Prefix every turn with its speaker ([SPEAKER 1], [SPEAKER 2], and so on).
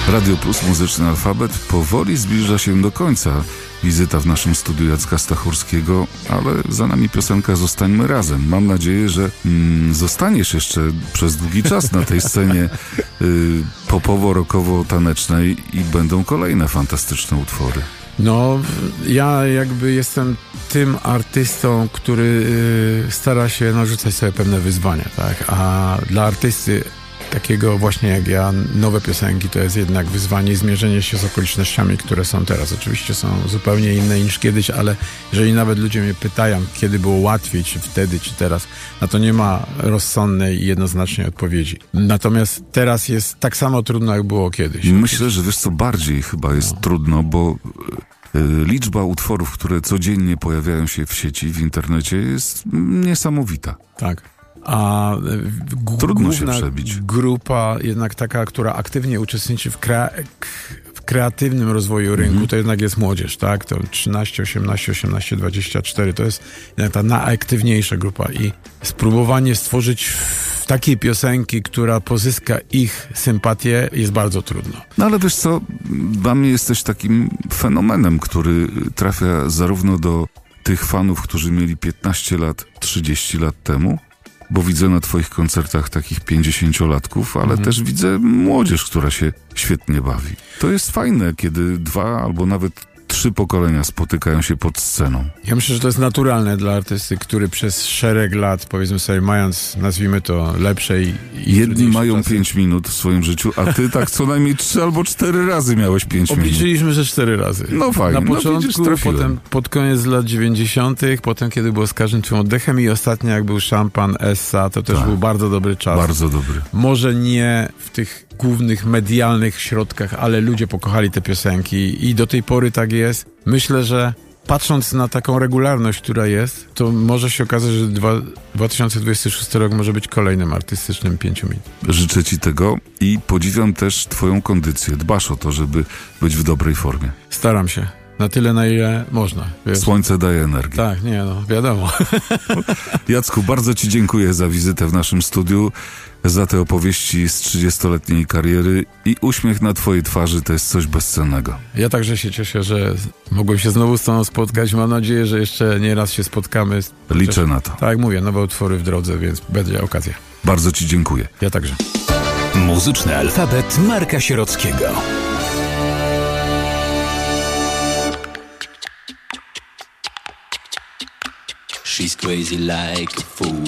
[SPEAKER 1] Radio Plus, Muzyczny Alfabet powoli zbliża się do końca. Wizyta w naszym studiu Jacka Stachurskiego, ale za nami piosenka Zostańmy razem. Mam nadzieję, że zostaniesz jeszcze przez długi czas na tej scenie popowo-rockowo-tanecznej i będą kolejne fantastyczne utwory.
[SPEAKER 2] No, ja jakby jestem tym artystą, który stara się narzucać sobie pewne wyzwania, tak? A dla artysty takiego właśnie jak ja, nowe piosenki to jest jednak wyzwanie i zmierzenie się z okolicznościami, które są teraz. Oczywiście są zupełnie inne niż kiedyś, ale jeżeli nawet ludzie mnie pytają, kiedy było łatwiej, czy wtedy, czy teraz, no to nie ma rozsądnej i jednoznacznej odpowiedzi. Natomiast teraz jest tak samo trudno, jak było kiedyś.
[SPEAKER 1] Myślę, że wiesz co, bardziej chyba jest trudno, bo liczba utworów, które codziennie pojawiają się w sieci, w internecie jest niesamowita.
[SPEAKER 2] Tak. A
[SPEAKER 1] trudno się przebić.
[SPEAKER 2] Grupa jednak taka, która aktywnie uczestniczy w kreatywnym rozwoju rynku, to jednak jest młodzież, tak? To 13, 18, 18, 24 to jest jednak ta najaktywniejsza grupa i spróbowanie stworzyć takiej piosenki, która pozyska ich sympatię, jest bardzo trudno.
[SPEAKER 1] No ale wiesz co, dla mnie jesteś takim fenomenem, który trafia zarówno do tych fanów, którzy mieli 15 lat, 30 lat temu, bo widzę na twoich koncertach takich 50-latków, ale też widzę młodzież, która się świetnie bawi. To jest fajne, kiedy 2 albo nawet 3 pokolenia spotykają się pod sceną.
[SPEAKER 2] Ja myślę, że to jest naturalne dla artysty, który przez szereg lat, powiedzmy sobie, mając, nazwijmy to, lepsze i
[SPEAKER 1] jedni mają
[SPEAKER 2] czasy.
[SPEAKER 1] 5 minut w swoim życiu, a ty tak co najmniej 3 albo 4 razy miałeś 5 minut.
[SPEAKER 2] Obliczyliśmy, że 4 razy.
[SPEAKER 1] No fajnie.
[SPEAKER 2] Na początku,
[SPEAKER 1] widzisz,
[SPEAKER 2] potem pod koniec lat 90., potem kiedy było Z każdym twym oddechem i ostatnio jak był Szampan, Essa, to też był bardzo dobry czas.
[SPEAKER 1] Bardzo dobry.
[SPEAKER 2] Może nie w tych głównych medialnych środkach, ale ludzie pokochali te piosenki i do tej pory tak jest. Myślę, że patrząc na taką regularność, która jest, to może się okazać, że 2026 rok może być kolejnym artystycznym 5 minut.
[SPEAKER 1] Życzę ci tego i podziwiam też twoją kondycję. Dbasz o to, żeby być w dobrej formie.
[SPEAKER 2] Staram się. Na tyle, na ile można. Wiesz?
[SPEAKER 1] Słońce daje energię.
[SPEAKER 2] Tak, nie no, wiadomo.
[SPEAKER 1] Jacku, bardzo ci dziękuję za wizytę w naszym studiu, za te opowieści z 30-letniej kariery i uśmiech na twojej twarzy to jest coś bezcennego.
[SPEAKER 2] Ja także się cieszę, że mogłem się znowu z tobą spotkać. Mam nadzieję, że jeszcze nie raz się spotkamy.
[SPEAKER 1] Liczę na to.
[SPEAKER 2] Tak jak mówię, nowe utwory w drodze, więc będzie okazja.
[SPEAKER 1] Bardzo ci dziękuję.
[SPEAKER 2] Ja także.
[SPEAKER 3] Muzyczny alfabet Marka Sierockiego.
[SPEAKER 4] She's crazy like a fool.